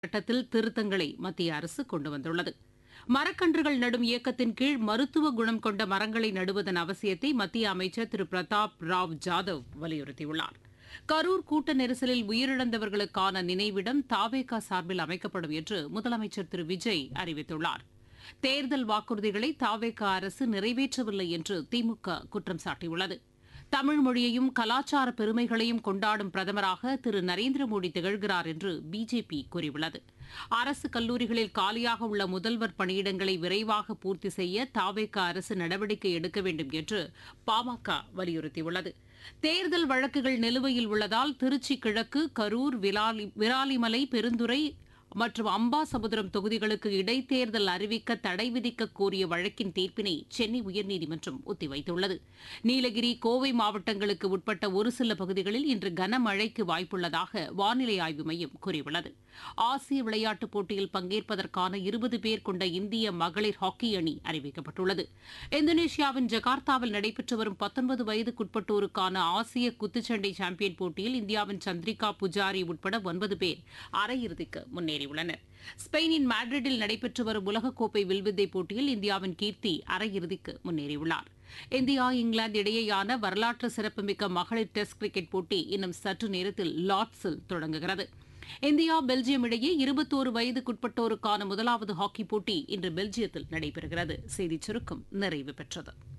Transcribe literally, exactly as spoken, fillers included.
சட்டத்தில் திருத்தங்களை மத்திய அரசு கொண்டு வந்துள்ளது. மரக்கன்றுகள் நடும் இயக்கத்தின் கீழ் மருத்துவ குணம் கொண்ட மரங்களை நடுவதன் அவசியத்தை மத்திய அமைச்சர் திரு பிரதாப் ராவ் ஜாதவ் வலியுறுத்தியுள்ளார். கரூர் கூட்ட நெரிசலில் உயிரிழந்தவர்களுக்கான நினைவிடம் தாவேகா சார்பில் அமைக்கப்படும் என்று முதலமைச்சர் திரு விஜய் அறிவித்துள்ளார். தேர்தல் வாக்குறுதிகளை தாவேகா அரசு நிறைவேற்றவில்லை என்று திமுக குற்றம் சாட்டியுள்ளது. தமிழ் மொழியையும் கலாச்சார பெருமைகளையும் கொண்டாடும் பிரதமராக திரு நரேந்திர மோடி திகழ்கிறார் என்று பிஜேபி கூறியுள்ளது. அரசு கல்லூரிகளில் காலியாக உள்ள முதல்வர் பணியிடங்களை விரைவாக பூர்த்தி செய்ய தாவேகா அரசு நடவடிக்கை எடுக்க வேண்டும் என்று பாமக வலியுறுத்தியுள்ளது. தேர்தல் வழக்குகள் நிலுவையில் உள்ளதால் திருச்சி கிழக்கு, கரூர், விராலி விராலிமலை, பெருந்துறை மற்றும் அம்பாசமுத்திரம் தொகுதிகளுக்கு இடைத்தேர்தல் அறிவிக்க தடை விதிக்க கோரிய வழக்கின் தீர்ப்பினை சென்னை உயர்நீதிமன்றம் ஒத்திவைத்துள்ளது. நீலகிரி, கோவை மாவட்டங்களுக்கு உட்பட்ட ஒரு சில பகுதிகளில் இன்று கனமழைக்கு வாய்ப்புள்ளதாக வானிலை ஆய்வு மையம் கூறியுள்ளது. ஆசிய விளையாட்டுப் போட்டியில் பங்கேற்பதற்கான இருபது பேர் கொண்ட இந்திய மகளிர் ஹாக்கி அணி அறிவிக்கப்பட்டுள்ளது. இந்தோனேஷியாவின் ஜகார்த்தாவில் நடைபெற்று வரும் பத்தொன்பது வயதுக்குட்பட்டோருக்கான ஆசிய குத்துச்சண்டை சாம்பியன் போட்டியில் இந்தியாவின் சந்திரிகா புஜாரி உட்பட ஒன்பது பேர் அரையிறுதிக்கு முன்னேறி உள்ளனர். ஸ்பெயினின் மேட்ரிட்டில் நடைபெற்று வரும் உலகக்கோப்பை வில்வித்தை போட்டியில் இந்தியாவின் கீர்த்தி அரையிறுதிக்கு முன்னேறியுள்ளார். இந்தியா, இங்கிலாந்து இடையேயான வரலாற்று சிறப்புமிக்க மகளிர் டெஸ்ட் கிரிக்கெட் போட்டி இன்னும் சற்று நேரத்தில் லார்ட்ஸில் தொடங்குகிறது. இந்தியா, பெல்ஜியம் இடையே இருபத்தோரு வயதுக்குட்பட்டோருக்கான முதலாவது ஹாக்கி போட்டி இன்று பெல்ஜியத்தில் நடைபெறுகிறது. செய்திச் சுருக்கம் நிறைவு பெற்றது.